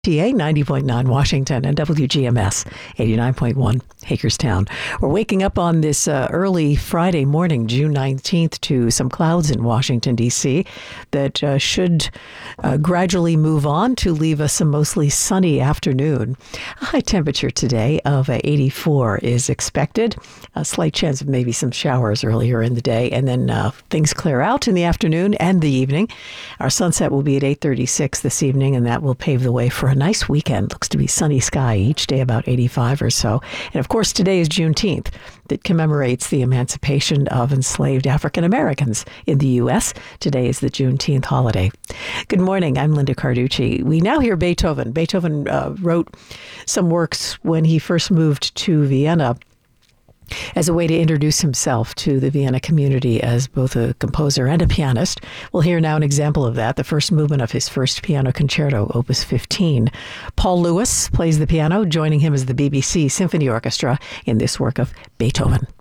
TA 90.9 Washington and WGMS 89.1 Hagerstown. We're waking up on this early Friday morning, June 19th, to some clouds in Washington, D.C. that should gradually move on to leave us a mostly sunny afternoon. A high temperature today of 84 is expected. A slight chance of maybe some showers earlier in the day, and then things clear out in the afternoon and the evening. Our sunset will be at 8:36 this evening, and that will pave the way for a nice weekend. Looks to be sunny sky each day, about 85 or so. And of course, today is Juneteenth, that commemorates the emancipation of enslaved African Americans in the U.S. Today is the Juneteenth holiday. Good morning. I'm Linda Carducci. We now hear Beethoven. Beethoven wrote some works when he first moved to Vienna as a way to introduce himself to the Vienna community as both a composer and a pianist. We'll hear now an example of that, the first movement of his first piano concerto, Opus 15. Paul Lewis plays the piano, joining him as the BBC Symphony Orchestra in this work of Beethoven.